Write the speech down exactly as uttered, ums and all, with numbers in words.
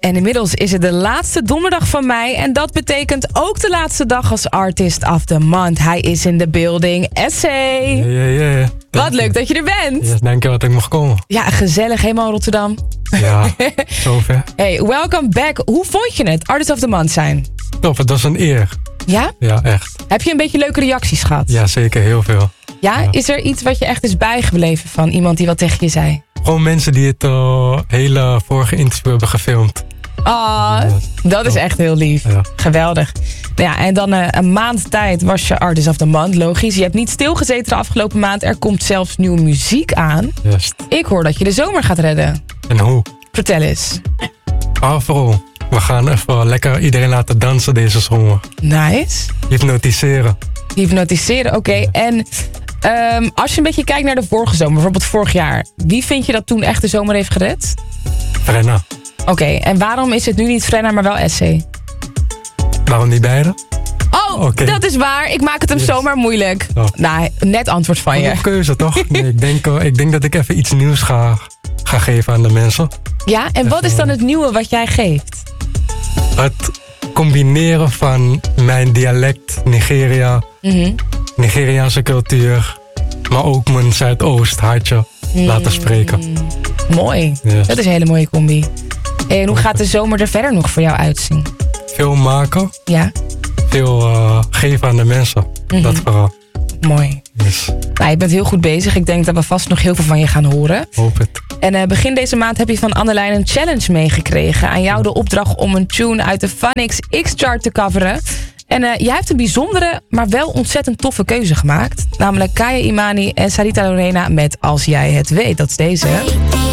En inmiddels is het de laatste donderdag van mei. En dat betekent ook de laatste dag als Artist of the Month. Hij is in de building. Essay. Ja, ja, ja. Wat leuk dat je er bent. Ja, dank je dat ik mag komen. Ja, gezellig. Helemaal Rotterdam. Ja, zover. Hey, welcome back. Hoe vond je het, Artist of the Month zijn? Top, het was een eer. Ja? Ja, echt. Heb je een beetje leuke reacties gehad? Ja, zeker. Heel veel. Ja? Ja. Is er iets wat je echt is bijgebleven van iemand die wat tegen je zei? Gewoon mensen die het uh, hele vorige interview hebben gefilmd. Ah, Ja, dat is top. echt heel lief. Ja. Geweldig. Nou ja, en dan uh, een maand tijd was je Artist of the Month, logisch. Je hebt niet stilgezeten de afgelopen maand. Er komt zelfs nieuwe muziek aan. Juist. Ik hoor dat je de zomer gaat redden. En hoe? Vertel eens. Afro. We gaan even lekker iedereen laten dansen deze zomer. Nice. Hypnotiseren. Hypnotiseren, oké. Okay. En um, als je een beetje kijkt naar de vorige zomer, bijvoorbeeld vorig jaar. Wie vind je dat toen echt de zomer heeft gered? Frenna. Oké, okay. En waarom is het nu niet Frenna, maar wel Essay? Waarom niet beide? Oh, Okay. Dat is waar. Ik maak het hem Yes. zomaar moeilijk. Oh. Nou, net antwoord van je. Een keuze, toch? Nee, ik, denk, uh, ik denk dat ik even iets nieuws ga, ga geven aan de mensen. Ja, en wat is dan het nieuwe wat jij geeft? Het combineren van mijn dialect, Nigeria, Mm-hmm. Nigeriaanse cultuur, maar ook mijn Zuidoost hartje Mm. laten spreken. Mooi. Yes. Dat is een hele mooie combi. En hoe gaat de zomer er verder nog voor jou uitzien? Veel maken, Ja, veel uh, geven aan de mensen. Mhm. Dat vooral. mooi. Dus Nou, je bent heel goed bezig. Ik denk dat we vast nog heel veel van je gaan horen. hoop het. En uh, begin deze maand heb je van Annelijn een challenge meegekregen. Aan jou de opdracht om een tune uit de Funix X-chart te coveren. En uh, jij hebt een bijzondere, maar wel ontzettend toffe keuze gemaakt. Namelijk Kaya Imani en Sarita Lorena met Als Jij Het Weet. Dat is deze.